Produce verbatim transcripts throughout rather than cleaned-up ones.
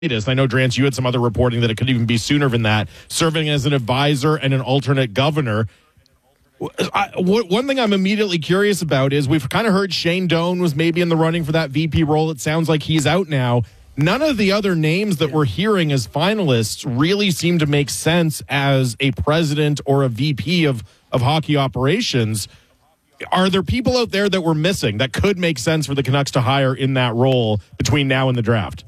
latest. I know, Drance, you had some other reporting that it could even be sooner than that, serving as an advisor and an alternate governor. I, one thing I'm immediately curious about is we've kind of heard Shane Doan was maybe in the running for that V P role. It sounds like he's out now. None of the other names that we're hearing as finalists really seem to make sense as a president or a V P of, of hockey operations. Are there people out there that we're missing that could make sense for the Canucks to hire in that role between now and the draft?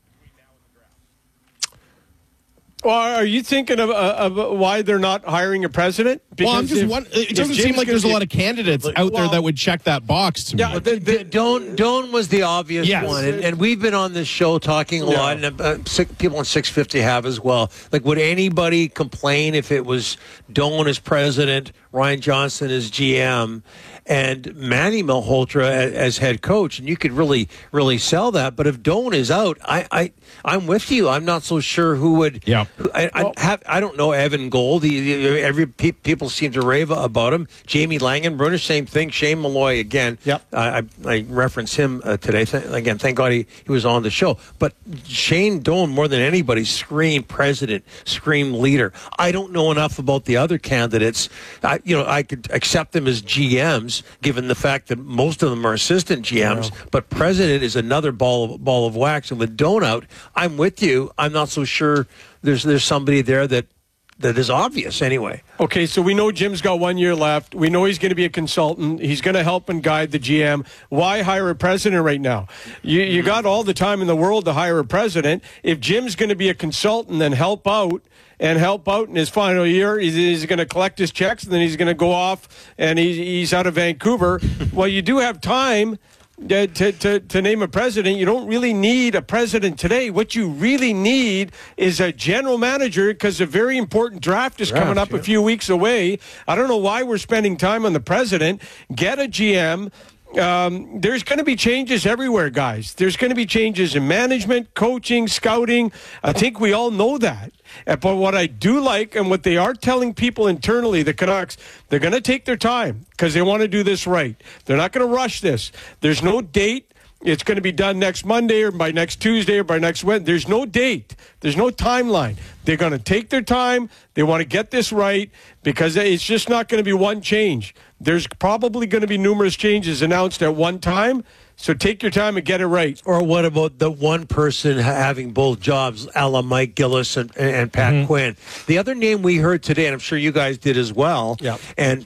Well, are you thinking of, uh, of why they're not hiring a president? Because well, I'm just if, one, it doesn't seem like there's a lot of candidates out well, there that would check that box to me. Yeah, the, the, Doan, Doan was the obvious yes. one, and, and we've been on this show talking a yeah. lot, and uh, six, people on six fifty have as well. Like, would anybody complain if it was Doan as president, Ryan Johnson as G M, and Manny Malhotra as, as head coach? And you could really, really sell that. But if Doan is out, I, I, I'm with you. I'm not so sure who would. Yeah. I, I well, have. I don't know Evan Gold. He, he, every pe- people seem to rave about him. Jamie Langenbrunner, same thing. Shane Malloy again. Yep. I, I, I reference him uh, today. Th- again, thank God he, he was on the show. But Shane Doan, more than anybody, screamed president, screamed leader. I don't know enough about the other candidates. I, you know, I could accept them as G Ms, given the fact that most of them are assistant G Ms. Yeah. But president is another ball of ball of wax. And with Doan out, I'm with you. I'm not so sure there's there's somebody there that that is obvious anyway. Okay, so we know Jim's got one year left. We know he's going to be a consultant. He's going to help and guide the G M. Why hire a president right now? You you got all the time in the world to hire a president. If Jim's going to be a consultant and help out and help out in his final year, he's, he's going to collect his checks and then he's going to go off and he's, he's out of Vancouver. Well, you do have time To, to, to name a president. You don't really need a president today. What you really need is a general manager, because a very important draft is draft, coming up yeah. a few weeks away. I don't know why we're spending time on the president. Get a G M. Um, there's going to be changes everywhere, guys. There's going to be changes in management, coaching, scouting. I think we all know that. But what I do like, and what they are telling people internally, the Canucks, they're going to take their time because they want to do this right. They're not going to rush this. There's no date. It's going to be done next Monday or by next Tuesday or by next Wednesday. There's no date. There's no timeline. They're going to take their time. They want to get this right because it's just not going to be one change. There's probably going to be numerous changes announced at one time. So take your time and get it right. Or what about the one person having both jobs, a la Mike Gillis and, and Pat mm-hmm. Quinn? The other name we heard today, and I'm sure you guys did as well. Yeah. And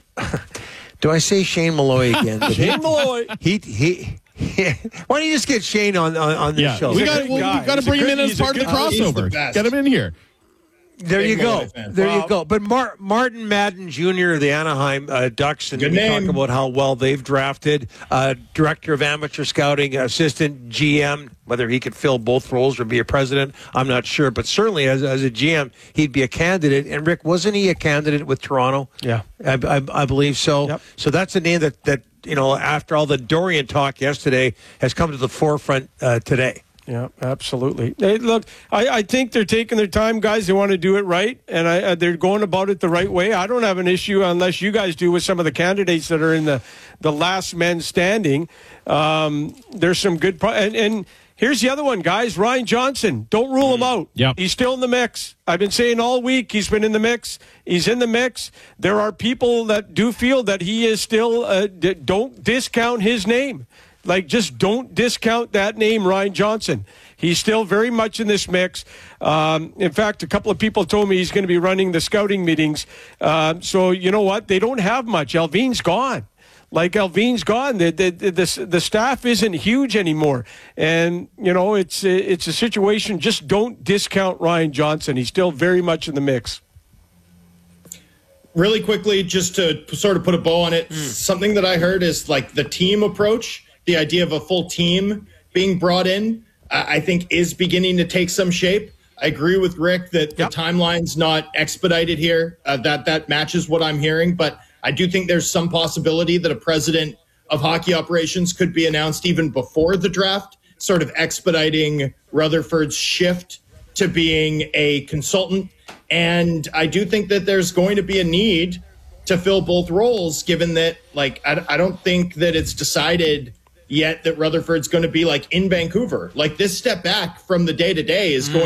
do I say Shane Malloy again? Shane Malloy. He he. Yeah. Why don't you just get Shane on on, on this yeah. show? We got well, to bring him in as part of the crossover. The get him in here. There Big you go. Fan. There wow. you go. But Mar- Martin Madden Junior of the Anaheim uh, Ducks, and Good we name. talk about how well they've drafted. Uh, Director of Amateur Scouting, Assistant G M, whether he could fill both roles or be a president, I'm not sure. But certainly as, as a G M, he'd be a candidate. And Rick, wasn't he a candidate with Toronto? Yeah. I, I, I believe so. Yep. So that's a name that, that, you know, after all the Dorian talk yesterday, has come to the forefront uh, today. Yeah, absolutely. Hey, look, I, I think they're taking their time, guys. They want to do it right, and I, uh, they're going about it the right way. I don't have an issue, unless you guys do, with some of the candidates that are in the, the last men standing. Um, there's some good pro- – and, and here's the other one, guys. Ryan Johnson. Don't rule him out. Yep. He's still in the mix. I've been saying all week he's been in the mix. He's in the mix. There are people that do feel that he is still uh, – d- don't discount his name. Like, just don't discount that name, Ryan Johnson. He's still very much in this mix. Um, in fact, a couple of people told me he's going to be running the scouting meetings. Uh, so, you know what? They don't have much. Alvin's gone. Like, Alvin's gone. The, the, the, the staff isn't huge anymore. And, you know, it's, it's a situation. Just don't discount Ryan Johnson. He's still very much in the mix. Really quickly, just to sort of put a bow on it, mm. something that I heard is, like, the team approach. The idea of a full team being brought in, uh, I think, is beginning to take some shape. I agree with Rick that yep. the timeline's not expedited here. Uh, that that matches what I'm hearing. But I do think there's some possibility that a president of hockey operations could be announced even before the draft, sort of expediting Rutherford's shift to being a consultant. And I do think that there's going to be a need to fill both roles, given that, like, I, I don't think that it's decided yet that Rutherford's going to be like in Vancouver. Like this step back from the day to day is Mm. going